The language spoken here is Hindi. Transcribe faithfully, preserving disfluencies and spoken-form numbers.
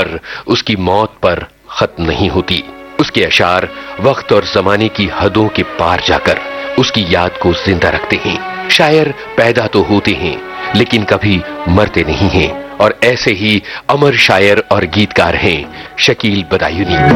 पर उसकी मौत पर खत्म नहीं होती। उसके अशार वक्त और जमाने की हदों के पार जाकर उसकी याद को जिंदा रखते हैं। शायर पैदा तो होते हैं लेकिन कभी मरते नहीं हैं, और ऐसे ही अमर शायर और गीतकार हैं शकील बदायूनी।